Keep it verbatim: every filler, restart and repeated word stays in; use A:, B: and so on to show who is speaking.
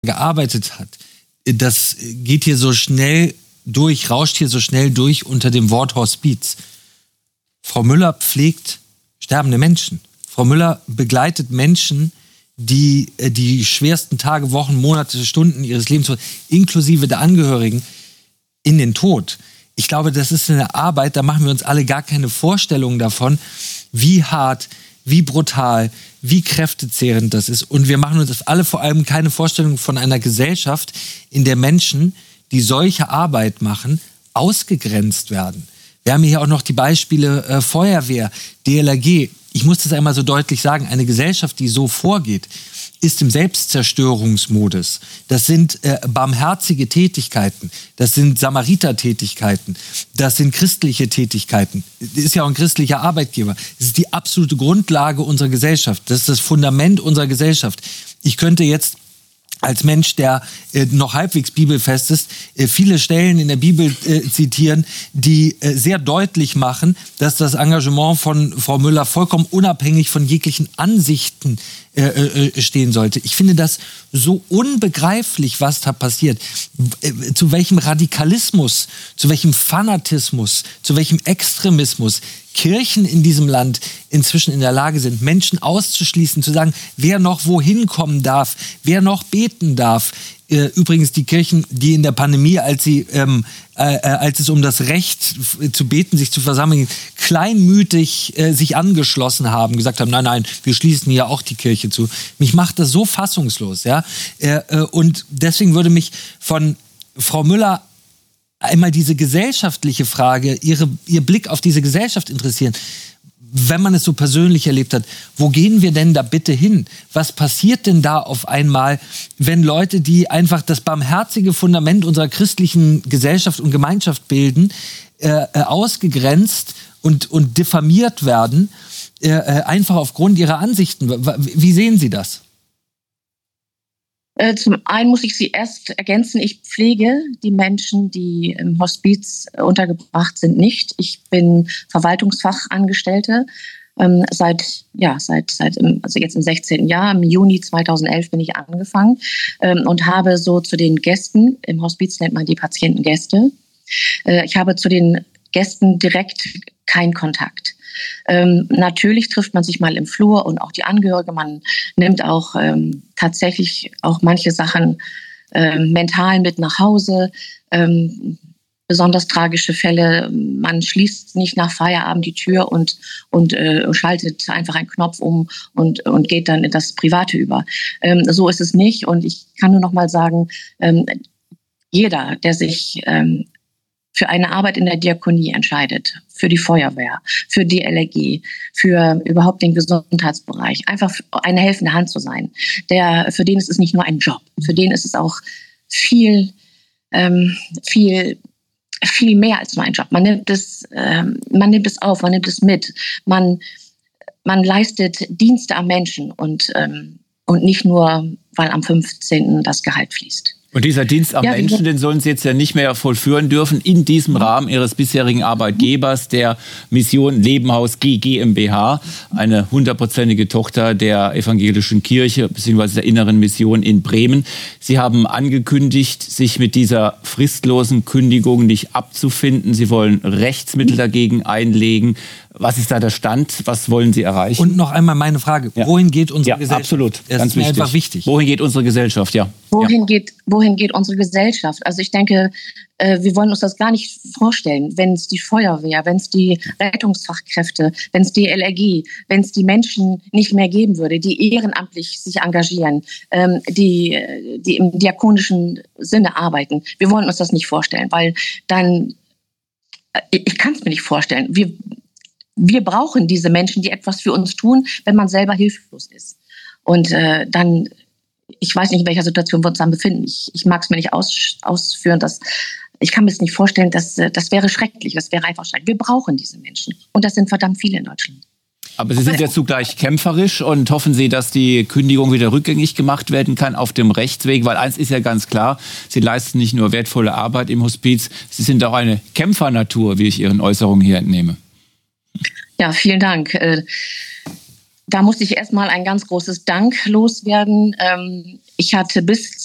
A: gearbeitet hat, das geht hier so schnell durch, rauscht hier so schnell durch unter dem Wort Hospiz. Frau Müller pflegt sterbende Menschen. Frau Müller begleitet Menschen, die die schwersten Tage, Wochen, Monate, Stunden ihres Lebens, inklusive der Angehörigen, in den Tod. Ich glaube, das ist eine Arbeit, da machen wir uns alle gar keine Vorstellungen davon, wie hart, wie brutal, wie kräftezehrend das ist. Und wir machen uns alle vor allem keine Vorstellung von einer Gesellschaft, in der Menschen, die solche Arbeit machen, ausgegrenzt werden. Wir haben hier auch noch die Beispiele äh, Feuerwehr, D L R G. Ich muss das einmal so deutlich sagen, eine Gesellschaft, die so vorgeht, ist im Selbstzerstörungsmodus. Das sind äh, barmherzige Tätigkeiten, das sind Samaritertätigkeiten, das sind christliche Tätigkeiten. Das ist ja auch ein christlicher Arbeitgeber. Das ist die absolute Grundlage unserer Gesellschaft. Das ist das Fundament unserer Gesellschaft. Ich könnte jetzt als Mensch, der äh, noch halbwegs bibelfest ist, äh, viele Stellen in der Bibel äh, zitieren, die äh, sehr deutlich machen, dass das Engagement von Frau Müller vollkommen unabhängig von jeglichen Ansichten äh, äh, stehen sollte. Ich finde das so unbegreiflich, was da passiert. Äh, zu welchem Radikalismus, zu welchem Fanatismus, zu welchem Extremismus Kirchen in diesem Land inzwischen in der Lage sind, Menschen auszuschließen, zu sagen, wer noch wohin kommen darf, wer noch beten darf. Äh, übrigens die Kirchen, die in der Pandemie, als sie, ähm, äh, als es um das Recht zu beten, sich zu versammeln, kleinmütig äh, sich angeschlossen haben, gesagt haben, nein, nein, wir schließen hier auch die Kirche zu. Mich macht das so fassungslos, ja. Äh, äh, und deswegen würde mich von Frau Müller einmal diese gesellschaftliche Frage, ihre, ihr Blick auf diese Gesellschaft interessieren. Wenn man es so persönlich erlebt hat, wo gehen wir denn da bitte hin? Was passiert denn da auf einmal, wenn Leute, die einfach das barmherzige Fundament unserer christlichen Gesellschaft und Gemeinschaft bilden, äh, ausgegrenzt und, und diffamiert werden, äh, einfach aufgrund ihrer Ansichten? Wie sehen Sie das?
B: Zum einen muss ich Sie erst ergänzen, ich pflege die Menschen, die im Hospiz untergebracht sind, nicht. Ich bin Verwaltungsfachangestellte ähm, seit, ja, seit, seit im, also jetzt im sechzehnten Jahr. Im Juni zweitausendelf bin ich angefangen ähm, und habe so zu den Gästen, im Hospiz nennt man die Patientengäste, äh, ich habe zu den Gästen direkt keinen Kontakt. Ähm, natürlich trifft man sich mal im Flur und auch die Angehörige. Man nimmt auch ähm, tatsächlich auch manche Sachen ähm, mental mit nach Hause. Ähm, besonders tragische Fälle. Man schließt nicht nach Feierabend die Tür und, und äh, schaltet einfach einen Knopf um und, und geht dann in das Private über. Ähm, so ist es nicht. Und ich kann nur noch mal sagen, ähm, jeder, der sich ähm, für eine Arbeit in der Diakonie entscheidet, für die Feuerwehr, für D L R G, für überhaupt den Gesundheitsbereich, einfach eine helfende Hand zu sein. Der, für den ist es nicht nur ein Job, für den ist es auch viel, ähm, viel, viel mehr als nur ein Job. Man nimmt es, ähm, man nimmt es auf, man nimmt es mit, man, man leistet Dienste am Menschen und, ähm, und nicht nur, weil am fünfzehnten das Gehalt fließt.
C: Und dieser Dienst am ja, Menschen, den sollen Sie jetzt ja nicht mehr vollführen dürfen in diesem Rahmen Ihres bisherigen Arbeitgebers, der Mission Lebenhaus G GmbH, eine hundertprozentige Tochter der Evangelischen Kirche bzw. der Inneren Mission in Bremen. Sie haben angekündigt, sich mit dieser fristlosen Kündigung nicht abzufinden. Sie wollen Rechtsmittel dagegen einlegen. Was ist da der Stand? Was wollen Sie erreichen?
A: Und noch einmal meine Frage. Ja. Wohin geht unsere
C: ja,
A: Gesellschaft?
C: Absolut.
A: Das
C: Ganz
A: ist mir
C: wichtig.
A: einfach wichtig.
C: Wohin geht unsere Gesellschaft? Ja.
B: Wohin,
C: ja.
B: geht, wohin geht unsere Gesellschaft? Also ich denke, äh, wir wollen uns das gar nicht vorstellen, wenn es die Feuerwehr, wenn es die Rettungsfachkräfte, wenn es die L R G, wenn es die Menschen nicht mehr geben würde, die ehrenamtlich sich engagieren, ähm, die, die im diakonischen Sinne arbeiten. Wir wollen uns das nicht vorstellen, weil dann, ich kann es mir nicht vorstellen, wir Wir brauchen diese Menschen, die etwas für uns tun, wenn man selber hilflos ist. Und äh, dann, ich weiß nicht, in welcher Situation wir uns dann befinden. Ich, ich mag es mir nicht aus, ausführen. Dass, ich kann mir das nicht vorstellen, dass, das wäre schrecklich. Das wäre einfach schrecklich. Wir brauchen diese Menschen. Und das sind verdammt viele in Deutschland.
C: Aber Sie sind ja zugleich kämpferisch und hoffen Sie, dass die Kündigung wieder rückgängig gemacht werden kann auf dem Rechtsweg? Weil eins ist ja ganz klar, Sie leisten nicht nur wertvolle Arbeit im Hospiz, Sie sind auch eine Kämpfernatur, wie ich Ihren Äußerungen hier entnehme.
B: Ja, vielen Dank. Da musste ich erstmal ein ganz großes Dank loswerden. Ich hatte bis